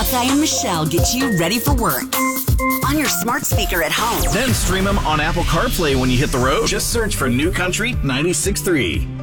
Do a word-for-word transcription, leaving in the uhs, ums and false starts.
Malachi and Michelle get you ready for work on your smart speaker at home. Then stream them on Apple CarPlay when you hit the road. Just search for New Country ninety-six point three.